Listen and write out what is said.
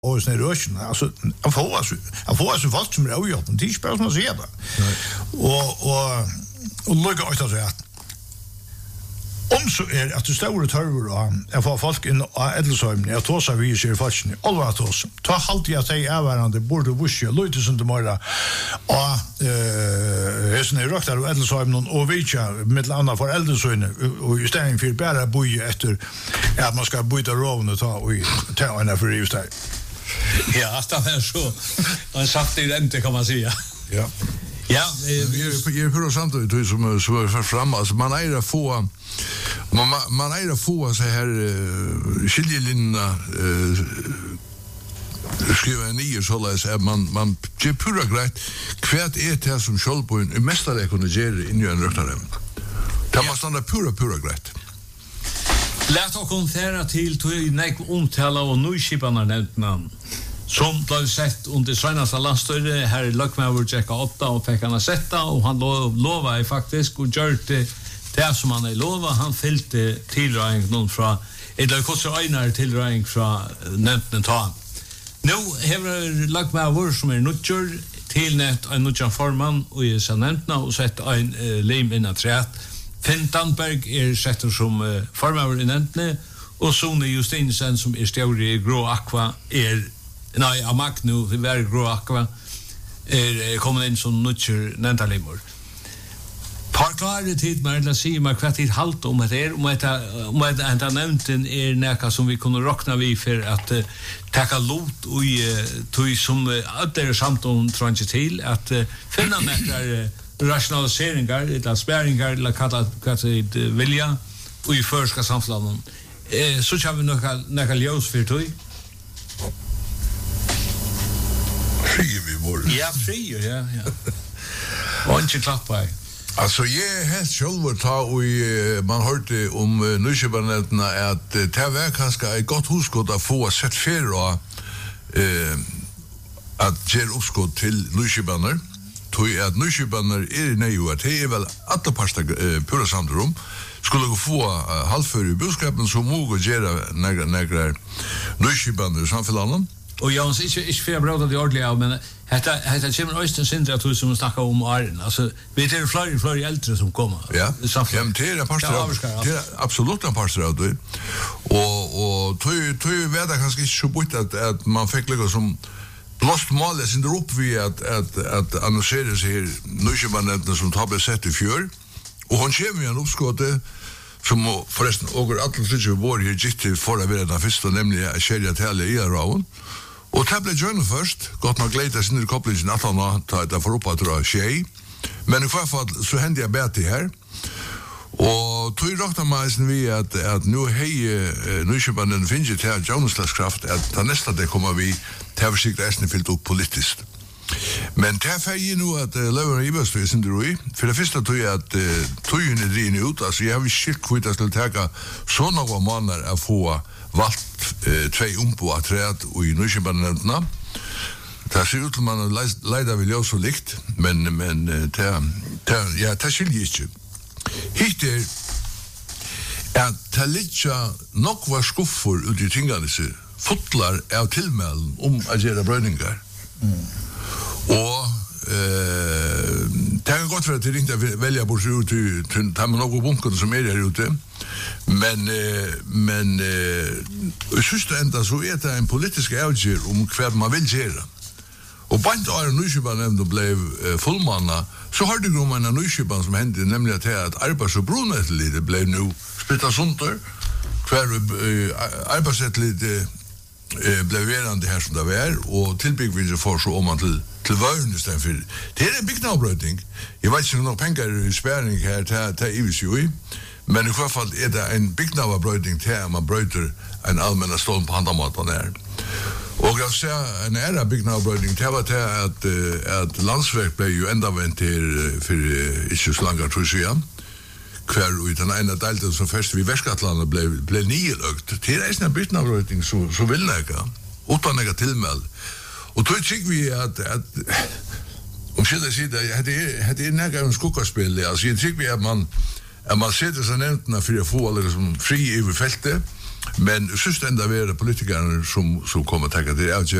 och såna rösten alltså jag får alltså folk som är avgjort det är inte bara som man ser det och lugga ut alltså att om så är att du står och törver jag får folk in och Edelsheim jag tror så vi ser faktiskt allra tos ta halt jag säger överande borde busche lite som det mera och är röktar och Edelsheim och Vicha med andra för Edelsheim och just den för bara boje efter att man ska byta rån och ta en för just där. Ja, det är så. En saftig ränte kan man säga. Ja. Ja, jag hör samtidigt som för fram alltså man är att få man är att få så här skiljelinjerna skriva en ny så att man ger pura grejt kvärt är det som skall på en mästare kunna göra in i en röktare. Det måste stanna pura grejt. Låt oss konferera till nek omtala och nyskiparna nämntna. Som blev sett under senaste landstöre här i Lökmäver checka 8 och fick han sätta och han lovade faktiskt och gjorde det som han lovade. Han fyllde tillrägning någon från eller kostar einar tillrägning från nämntna ta. Nu har Lökmäver som är nutcher tillnätt en nutcher forman och är så nämntna och sett en lim in att trät. Finn Tandberg sätter som forman i nämntna och Sone Justinsen som stjärre i grå aqua nej, Amak nu, det var grå aqua kommer in som nutcher nämntalimor. Parklare tid med att säga mig kvart tid halt om det om att nämnten näka som vi kunde räkna vi för att ta lot och tog som alla samt om tranche till att finna näkar rationaliseringar eller spärringar eller kalla vilja och i förska samfladen. Så har vi några ljus för tog. Fri vi bor. Ja, fri, ja. Och inte klappa. Alltså jag helt själv ta och man hörde om nyskipanetna att det var kanske ett gott huskott att få sett för att ge uppskott till nyskipaner. Tog att nyskipaner är att det är väl att det passar pura samtrum skulle få halvför i budskapen som må göra några nyskipaner samfällan. Och jag inte för bra det ordentligt men det kommer östen syndra att som snackar om Arn alltså vi är fler äldre som kommer. Ja. Jamen det är pastor. Det är absolut en pastor då. Och tog vet jag kanske inte så bort att man fick lägga som blåst målet in upp vi att annonsera sig nyskipaneten som tar besätt i fjör och hon kommer ju en uppskottet som förresten över alla sitter bor här gick för att vara den första nämligen att skilja till i raun. Och det blev journal först, gott nog lite sin kopplingen att han tar det för upp att dra tjej. Men i alla fall så hände jag bättre här. Och tog räkna med vi att nu hej nyskipanen finns ju till journalistkraft att nästa det kommer vi till försikt resten fyllt upp politiskt. Men det är ju nu att Löven Ibers är sin dröj. För det första tog jag att tojen är drin ut. Alltså jag har skilt kvitt att skulle ta så några månader att få valt två på att träd och i nyskipanetna. Det ser ut som man leider vill jag så likt. Men det skiljer inte. Hittar att det ligger nog var skuffer ut i tingene sig. Fotlar av tillmälen om att göra brödningar. Och det kan gott för att det inte välja bort ut till ta med några bunker som är där ute. Men i sista ända så är det en politisk avgörelse om vad man vill göra. Och bant är nyskipan då blev fullmanna så har det gromman en nyskipan som hände nämligen att arbets- och brunetligt blev nu splittat sönder. Kvar arbetsättligt blev verande här som det var och tillbyggelse för så om man till världen istället för det är en byggnadsbrötning. Jag vet inte hur några pengar i spärring här till IVCU men i alla fall är det en byggnadsbrötning till man bryter en allmänna stånd på handamaten här. Och jag ser en ära byggnadsbrötning det var till att landsverk blev ju ända vänt till för inte så långa tror jag. Kvar ut den ena delen som först vid Västgötland blev nylögt. Det är en byggnadsbrötning så vill näka utan några tillmäl. Och då tycker vi att om skilda sidor det är näga en skuggaspel. Alltså jag tycker vi att man sätter sig nämntna för att få liksom fri över fältet Men sist enda vera politikerna som kommer att ta det